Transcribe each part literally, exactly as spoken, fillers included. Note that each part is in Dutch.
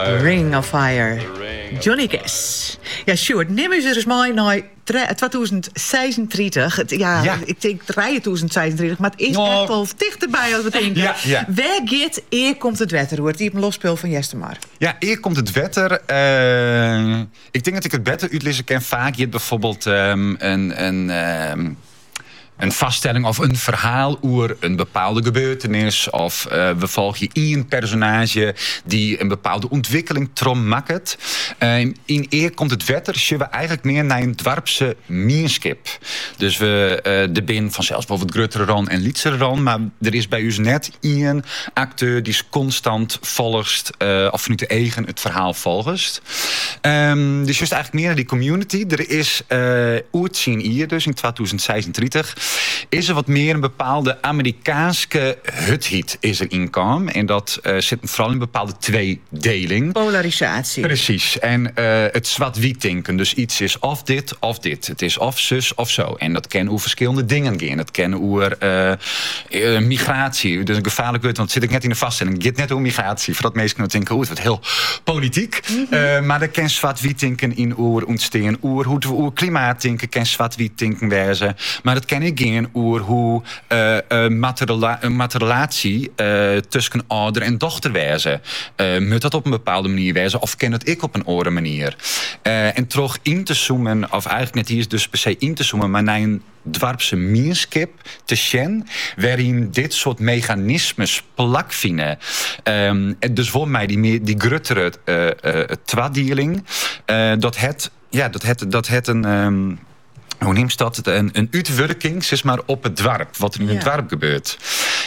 Ring of Fire. Johnny Cash. Ja, Sjoerd, neem eens eens mij naar twintig zesendertig. Het, ja, ja, ik denk twintig zesendertig, maar het is oh. echt wel dichterbij als we denken. Ja, ja. Waar gaat eer komt het wetter, hoort die op een losspeel van Jestemar? Ja, eer komt het wetter. Uh, ik denk dat ik het beter uitlezen ken. Vaak je hebt bijvoorbeeld um, een... een um, Een vaststelling of een verhaal over een bepaalde gebeurtenis. Of uh, we volgen één personage die een bepaalde ontwikkeling trommaakt. Uh, in eer komt het wetter, zien we eigenlijk meer naar een dwarpse mierskip. Dus we uh, de bin vanzelfs bijvoorbeeld Grutteron en Lietseron. Maar er is bij ons net één acteur die constant volgt. Uh, of vanuit de eigen het verhaal volgt. Um, dus juist eigenlijk meer naar die community. Er is uh, uitzien hier dus in twintig zesendertig. Is er wat meer een bepaalde Amerikaanse huthit is er inkomen. En dat uh, zit vooral in een bepaalde tweedeling. Polarisatie. Precies. En uh, het zwart-wit denken. Dus iets is of dit of dit. Het is of zus of zo. En dat kan over verschillende dingen gaan. Dat kan over uh, uh, migratie. Dus een gevaarlijk woord, want zit ik net in de vaststelling. Het gaat net over migratie. Voordat mensen kunnen denken, oh, het wordt heel politiek. Mm-hmm. Uh, maar er kan zwart-wit denken in oer ontstaan. Oer hoe we over klimaat denken, kan zwart-wit denken wijzen. Maar dat kan ik gaan over hoe uh, uh, materiala- materialatie uh, tussen ouder en dochter wijzen. Uh, moet dat op een bepaalde manier wijzen of kan het ik op een andere manier? Uh, en terug in te zoomen, of eigenlijk net hier is dus per se in te zoomen, maar naar een dwarpse mierskip te zien, waarin dit soort mechanismes plakvinden. Um, dus voor mij die, die gruttere uh, uh, tweedeling, uh, dat het, ja, dat het, dat het een... Um, Hoe neemt dat? Een, een uitwerking, zeg maar, op het dorp. Wat er in ja. het dorp gebeurt.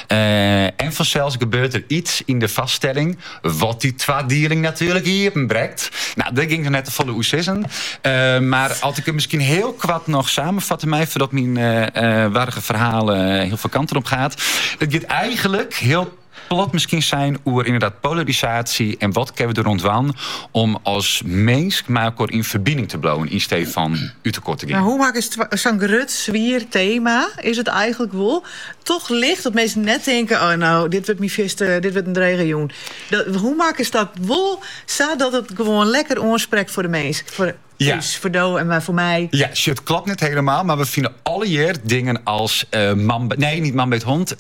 Uh, en vanzelfs gebeurt er iets in de vaststelling. Wat die tweedeling natuurlijk hier brengt. Nou, dat ging er net te volle oezissen. Uh, maar als ik het misschien heel kwart nog samenvatten, mij, voordat mijn uh, uh, warige verhalen heel veel kanten op gaat. Het gaat eigenlijk heel plat misschien zijn over inderdaad polarisatie en wat kunnen we er rondwan om als mens maar in verbinding te blijven in steeds van u tekort te gaan. Maar hoe maak is zo'n grut zwier thema? Is het eigenlijk wel toch licht dat mensen net denken, oh nou, dit wordt mijn viste, dit wordt een dreiging. Hoe maken ze dat wel zodat het gewoon lekker oorspreekt voor de mens? Voor Ja. Dus voor Do en maar voor mij. Ja, shit, klopt niet helemaal. Maar we vinden alle jaar dingen als uh, man... Be- nee, niet man bij het hond. Uh,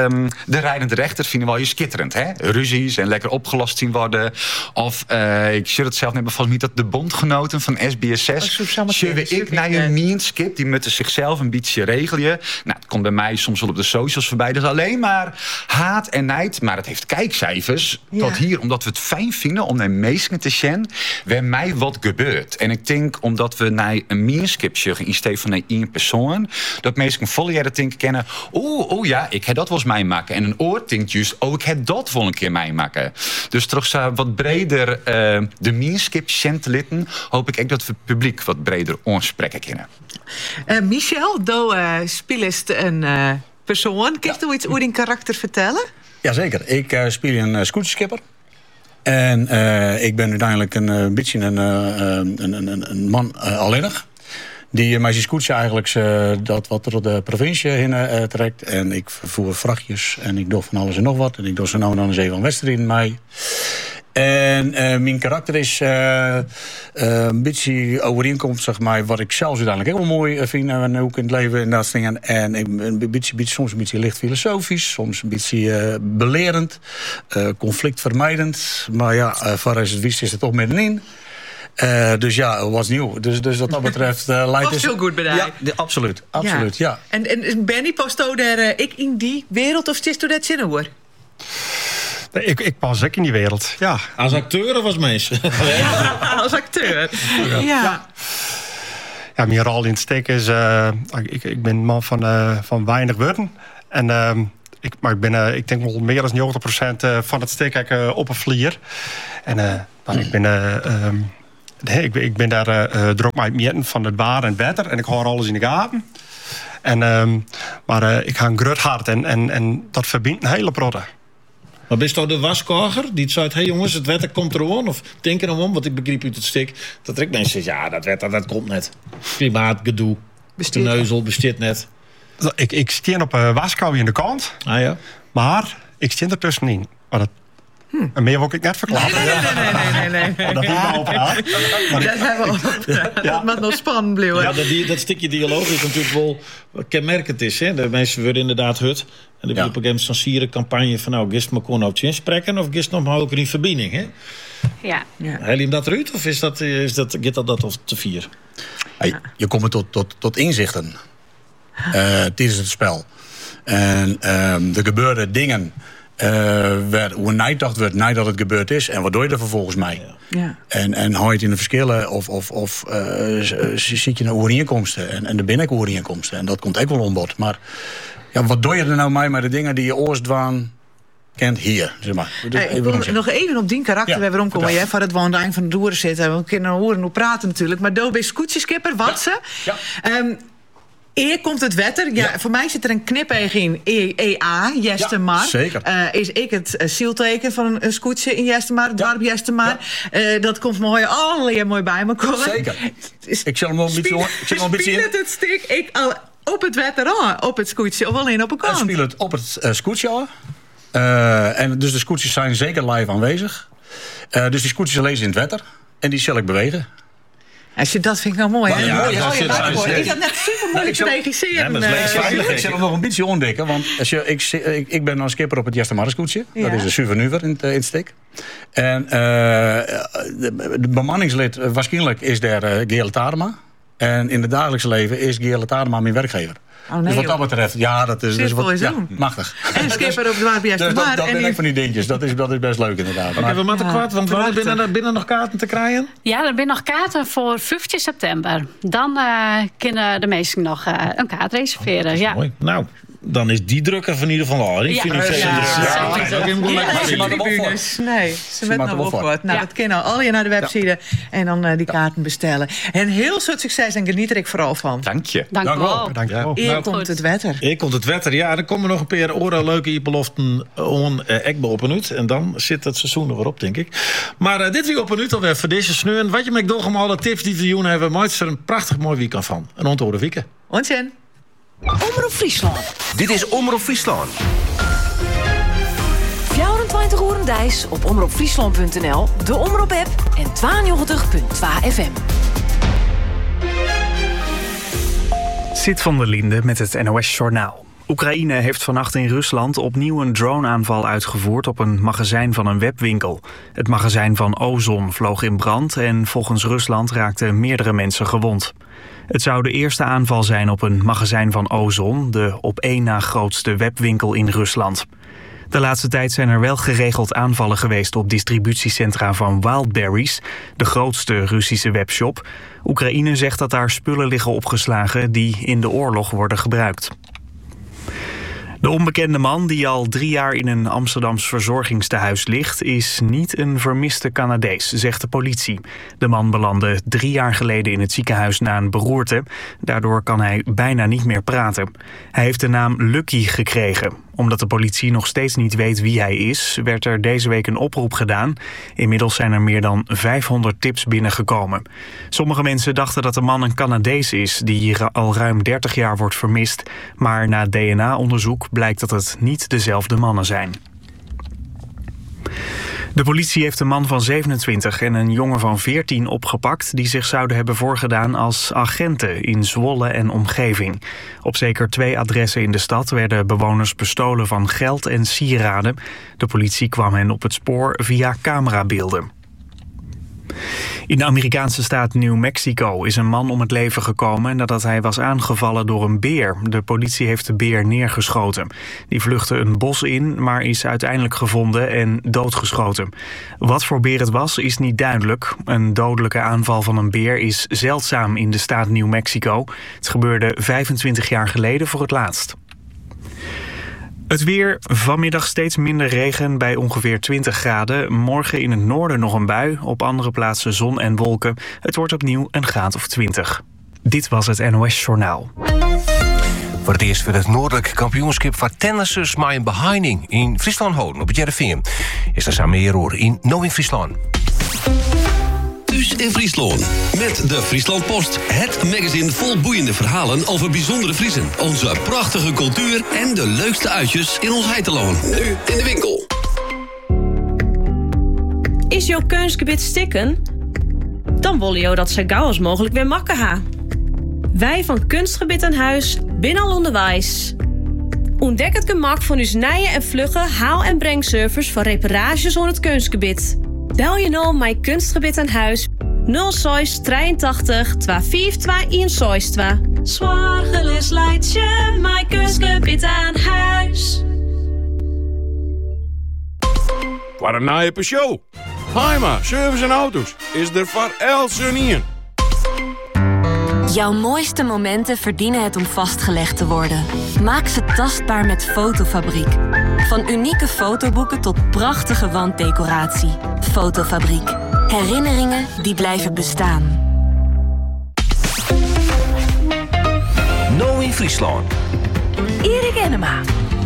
de rijdende rechter vinden we al je skitterend. Hè? Ruzies en lekker opgelost zien worden. Of, uh, ik zie het zelf net bijvoorbeeld niet, dat de bondgenoten van S B S zes... zullen ik naar je meenskip, die moeten zichzelf een beetje regelen. Nou, het komt bij mij soms wel op de socials voorbij. Dat is alleen maar haat en nijd. Maar het heeft kijkcijfers ja. tot hier. Omdat we het fijn vinden om naar mensen te zien waar mij wat gebeurt. En ik denk, omdat we naar een meenskip zeggen in steeds van naar één persoon, dat mensen volle jaren denken kennen, oh, oh ja, ik heb dat wel eens meemaken. En een oor denkt juist, oh, ik heb dat wel een keer meemaken. Dus toch uh, wat breder uh, de meenskip centelitten, hoop ik ook dat we het publiek wat breder aanspreken kunnen. Uh, Michel, do uh, speelst een uh, persoon. Kun je ja. iets over in karakter vertellen? Jazeker. Ik uh, speel een uh, scooterskipper. En uh, ik ben uiteindelijk een uh, beetje een, uh, een, een, een man uh, alleenig. Die uh, met zijn scooter eigenlijk uh, dat wat door de provincie heen uh, trekt. En ik vervoer vrachtjes en ik doe van alles en nog wat. En ik doe zo nou en dan eens even een wedstrijd in mij. En uh, mijn karakter is uh, uh, een beetje overeenkomst, zeg maar, wat ik zelf uiteindelijk heel mooi vind en ook in het leven en dat soort dingen. En ik ben een beetje, beetje, soms een beetje licht filosofisch, soms een beetje uh, belerend, uh, conflictvermijdend. Maar ja, uh, voor als het wist is het toch middenin. Uh, dus ja, het was nieuw. Dus, dus wat dat betreft uh, lijkt het... Was heel goed bedrijf. Ja, de, absoluut. absoluut ja. Ja. En, en Benny, posto daar uh, ik in die wereld of zit u dat zin hoor? Nee, ik, ik pas ook in die wereld, ja. Als acteur of als mens? Ja, als acteur. Ja. Ja, ja mijn rol in het steek is... Uh, ik, ik ben man van, uh, van weinig woorden. En, uh, ik, maar ik ben, uh, ik denk wel meer dan negentig procent van het steek uh, op een vlier. En uh, nou, ik ben... Uh, um, nee, ik, ik ben daar uh, druk mee meten van het waar en het beter. En ik hoor alles in de gaten. En, um, maar uh, ik ga een grut hard en, en, en dat verbindt een hele protte. Maar ben je toch de waskoger die zei, hé hey jongens, het wetter komt er om? Of denken er om, want ik begreep uit het stik. Dat er ik mensen zeggen, ja, dat wetter, dat komt net. Klimaat, gedoe, de neuzel, besteedt net. Ik, ik steen op uh, waskou in de kant. Ah ja. Maar ik steen er tussenin. Maar dat Hm. En meer wil ik net verklappen. Nee, nee, nee, nee, nee, nee. Oh, dat hebben we opgehaald. Dat hebben we opgehaald. Dat moet nog spannend blijven. Ja, dat, die, dat stukje dialoog is natuurlijk wel kenmerkend is. Hè? De mensen worden inderdaad hut. En dan heb je Ja. op een gegeven moment zo'n campagne van nou, gist me kon nou inspreken of gist nog maar ook in verbinding. Hè? Ja. Ja. Haal je hem dat eruit of is dat, is dat, gaat dat, dat of te vier? Hey, je komt tot, tot, tot inzichten uh, tijdens het spel. En uh, er gebeuren dingen uh, waar hoe nagedacht wordt nadat het gebeurd is. En wat doe je er vervolgens mee? Ja. En, en hou je het in de verschillen of, of, of uh, zit je naar overeenkomsten en, en de binnenkoorinkomsten. En dat komt ook wel aan bod. Maar ja, wat doe je er nou mee met de dingen die je oorst dwaan kent hier? Zeg maar. Dus Hey, ik wil nog even op die karakter Ja, weer omkomen. vertel. Jij van het woonduin van de Roeren zitten. We kunnen horen hoe praten natuurlijk. Maar Doe bij scootjeskipper, wat ze? Ja. Um, Eer komt het wetter. Ja, Ja. Voor mij zit er een knippeg in E- EA, Jestemar. Ja, zeker. Uh, is ik het uh, zielteken van een, een scootje in Jestemar, het dorp Jestemar. Uh, dat komt mooi, allerlei mooi bij me komen. Zeker. Ik zal hem nog een beetje, ik zal hem een beetje Spiel in. het het stik ik al op het wetter aan, op het scootje of alleen op een We kant. spelen het op het uh, scootje. Uh, en dus de scootjes zijn zeker live aanwezig. Uh, dus die scootjes lezen in het wetter. En die zal ik bewegen. Als je dat vind ik nou mooi. Maar hè? ja, Mooi, dat oh, is- ja, dat is- mooi. dat is- Is dat net super moeilijk ik te zal- regisseren? Ja, maar dat is eh, leuk. Veilig, denk ik zal ik. hem nog een beetje ontdekken. Want als je, ik, ik, ik ben als skipper op het Jestemar-scootje. Ja. Dat is een souvenir in, het- in het stik. En uh, de, de bemanningslid, uh, waarschijnlijk is daar uh, Geerle Tadema. En in het dagelijkse leven is Geerle Tadema mijn werkgever. Oh, nee, dus wat dat joh. betreft, ja, dat is, dat is Zinvol wat, is ja, doen. machtig. En skipper op de Dwarp Dus dat, Jestemar. dat en ben die- ik van die dingetjes. Dat is, dat is best leuk inderdaad. Oké, Maar- we moeten Ja, kwaad, want we prachtig. binnen, binnen nog kaarten te krijgen. Ja, er zijn nog kaarten voor vijftien september. Dan uh, kunnen de meesten nog uh, een kaart reserveren. Ja. Mooi. Nou, dan is die drukker van ieder geval al. Die Ja. financiële Ja. druk. Ja. dat is ook helemaal Ja, lekker. ze die maken er wel voor. tribunes. Nee, ze werd maken nog er wel wel voor. voor. Nou, Ja. dat kunnen al je naar de website en dan uh, die kaarten bestellen. En heel veel succes en geniet er ik vooral van. Dank je. Dank u Dank u wel. wel. Dank je wel. Eer Nou, komt goed. het wetter. Hier komt het wetter. Ja, er komen nog een paar oren leuke beloften on uh, ekbe op en uit. En dan zit het seizoen er weer op, denk ik. Maar uh, dit weer op en uit alweer voor deze sneeuw. Wat je met door om alle tips die te doen hebben, maakt er een prachtig mooi weekend van. Een onthoorde weekend. Onzin. Omroep Friesland. Dit is Omroep Friesland. vierentwintig uur Dijs op omroepfriesland punt n l, de Omroep-app en tweeënnegentig punt twee F M. Sid van der Linde met het N O S-journaal. Oekraïne heeft vannacht in Rusland opnieuw een droneaanval uitgevoerd op een magazijn van een webwinkel. Het magazijn van Ozon vloog in brand en volgens Rusland raakten meerdere mensen gewond. Het zou de eerste aanval zijn op een magazijn van Ozon, de op één na grootste webwinkel in Rusland. De laatste tijd zijn er wel geregeld aanvallen geweest op distributiecentra van Wildberries, de grootste Russische webshop. Oekraïne zegt dat daar spullen liggen opgeslagen die in de oorlog worden gebruikt. De onbekende man die al drie jaar in een Amsterdams verzorgingstehuis ligt, is niet een vermiste Canadees, zegt de politie. De man belandde drie jaar geleden in het ziekenhuis na een beroerte. Daardoor kan hij bijna niet meer praten. Hij heeft de naam Lucky gekregen. Omdat de politie nog steeds niet weet wie hij is, werd er deze week een oproep gedaan. Inmiddels zijn er meer dan vijfhonderd tips binnengekomen. Sommige mensen dachten dat de man een Canadees is die hier al ruim dertig jaar wordt vermist. Maar na D N A-onderzoek blijkt dat het niet dezelfde mannen zijn. De politie heeft een man van zevenentwintig en een jongen van veertien opgepakt die zich zouden hebben voorgedaan als agenten in Zwolle en omgeving. Op zeker twee adressen in de stad werden bewoners bestolen van geld en sieraden. De politie kwam hen op het spoor via camerabeelden. In de Amerikaanse staat New Mexico is een man om het leven gekomen nadat hij was aangevallen door een beer. De politie heeft de beer neergeschoten. Die vluchtte een bos in, maar is uiteindelijk gevonden en doodgeschoten. Wat voor beer het was, is niet duidelijk. Een dodelijke aanval van een beer is zeldzaam in de staat New Mexico. Het gebeurde vijfentwintig jaar geleden voor het laatst. Het weer, vanmiddag steeds minder regen bij ongeveer twintig graden. Morgen in het noorden nog een bui, op andere plaatsen zon en wolken. Het wordt opnieuw een graad of twintig. Dit was het N O S-journaal. Voor het eerst werd het Noordelijk kampioenschap van tennissers maar in behinding in Friesland houden op het Jereveen. Is er samen meer hoor in No in Friesland. Thuis in Friesland. Met de Friesland Post. Het magazine vol boeiende verhalen over bijzondere Friesen. Onze prachtige cultuur en de leukste uitjes in ons heiteloon. Nu in de winkel. Is jouw keunstgebied stikken? Dan willen jou dat zo gauw als mogelijk weer makken ha. Wij van Kunstgebied aan Huis binnen al onderwijs. Ontdek het gemak van uw nije en vlugge haal- en brengservice voor reparages onder het kunstgebied. Bel je nou mijn Kunstgebied aan Huis nul zes drieëntachtig vijfenvijftig eenenzestig. Zorgeloos leidt je mijn Kunstgebied aan Huis. Voor een nieuwe Peugeot. Heima, service en auto's. Is er voor elke in. Jouw mooiste momenten verdienen het om vastgelegd te worden. Maak ze tastbaar met Fotofabriek. Van unieke fotoboeken tot prachtige wanddecoratie. Fotofabriek. Herinneringen die blijven bestaan. Nou in Friesland. Erik Enema.